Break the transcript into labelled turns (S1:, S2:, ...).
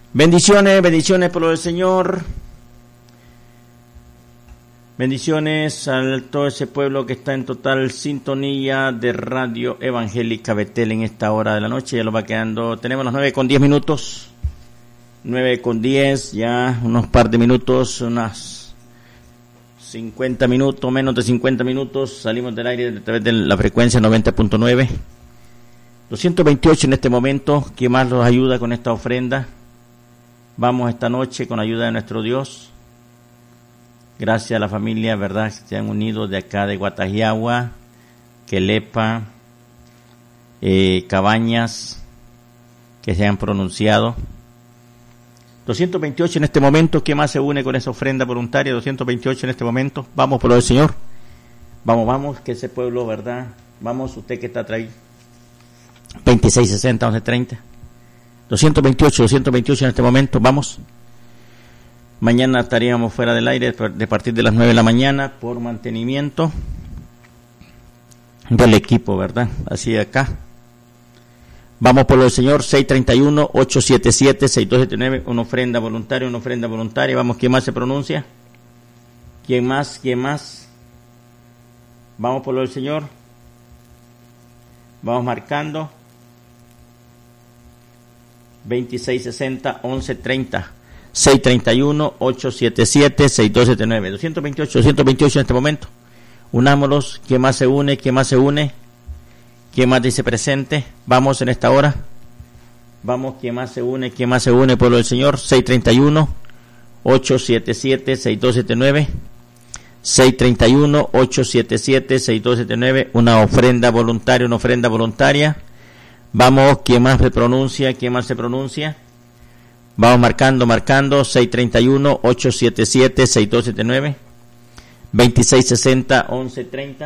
S1: Bendiciones, bendiciones por lo del Señor. Bendiciones a todo ese pueblo que está en total sintonía de Radio Evangélica Betel en esta hora de la noche. Ya lo va quedando. Tenemos las 9:10. 9:10, ya unos par de minutos, unas 50 minutos, menos de 50 minutos. Salimos del aire a través de la frecuencia 90.9. 228 en este momento. ¿Quién más nos ayuda con esta ofrenda? Vamos esta noche con la ayuda de nuestro Dios. Gracias a la familia, ¿verdad? Se han unido de acá de Guatajiagua, Quelepa, Cabañas, que se han pronunciado. 228 en este momento. ¿Quién más se une con esa ofrenda voluntaria? 228 en este momento. Vamos por lo del Señor. Vamos, que ese pueblo, ¿verdad? Vamos, usted que está atrás. 2660, 1130. 228 en este momento. Vamos. Mañana estaríamos fuera del aire de partir de las 9 de la mañana por mantenimiento del equipo, ¿verdad? Así de acá. Vamos por lo del Señor. 631-877-6279. Una ofrenda voluntaria. Vamos, ¿quién más se pronuncia? ¿Quién más? Vamos por lo del Señor. Vamos marcando. 2660-1130. 631-877-6279. 228 en este momento. Unámonos. ¿Quién más se une? ¿Quién más dice presente? Vamos en esta hora. Vamos, ¿quién más se une? Pueblo del Señor. 631-877-6279. 631-877-6279. Una ofrenda voluntaria. Vamos, ¿quién más se pronuncia? Vamos marcando. 631-877-6279. 2660-1130.